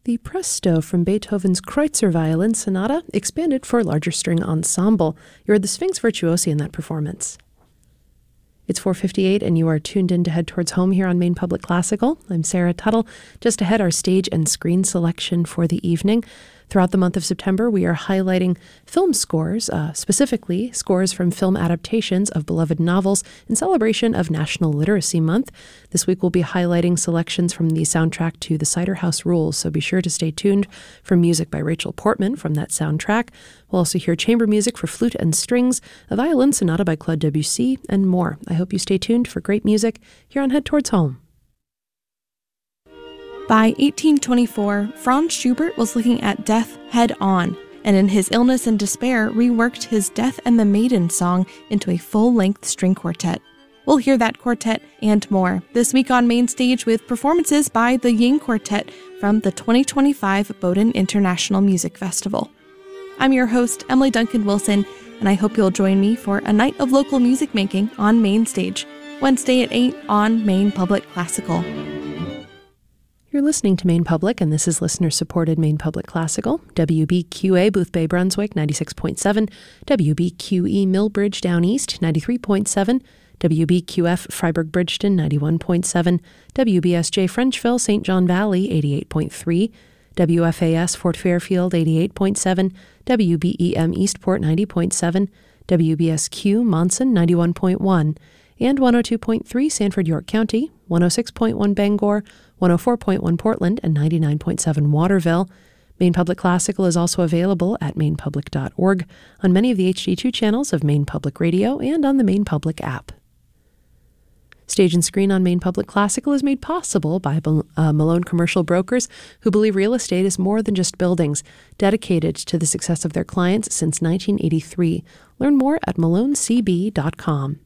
The Presto from Beethoven's Kreutzer Violin Sonata, expanded for larger string ensemble. You heard the Sphinx Virtuosi in that performance. It's 4:58 and you are tuned in to Head Towards Home here on Maine Public Classical. I'm Sarah Tuttle. Just ahead, our stage and screen selection for the evening. Throughout the month of September, we are highlighting film scores, specifically scores from film adaptations of beloved novels in celebration of National Literacy Month. This week we'll be highlighting selections from the soundtrack to The Cider House Rules, so be sure to stay tuned for music by Rachel Portman from that soundtrack. We'll also hear chamber music for flute and strings, a violin sonata by Claude Debussy, and more. I hope you stay tuned for great music here on Head Towards Home. By 1824, Franz Schubert was looking at death head-on, and in his illness and despair, reworked his Death and the Maiden song into a full-length string quartet. We'll hear that quartet and more this week on Main Stage with performances by the Ying Quartet from the 2025 Bowdoin International Music Festival. I'm your host, Emily Duncan Wilson, and I hope you'll join me for a night of local music making on Main Stage, Wednesday at 8 on Maine Public Classical. You're listening to Maine Public, and this is listener-supported Maine Public Classical. WBQA Boothbay Brunswick, 96.7. WBQE Millbridge Down East, 93.7. WBQF Freiburg Bridgeton, 91.7. WBSJ Frenchville St. John Valley, 88.3. WFAS Fort Fairfield, 88.7. WBEM Eastport, 90.7. WBSQ Monson, 91.1. And 102.3 Sanford York County, 106.1 Bangor, 104.1 Portland, and 99.7 Waterville. Maine Public Classical is also available at mainepublic.org, on many of the HD2 channels of Maine Public Radio, and on the Maine Public app. Stage and Screen on Maine Public Classical is made possible by Malone Commercial Brokers, who believe real estate is more than just buildings, dedicated to the success of their clients since 1983. Learn more at malonecb.com.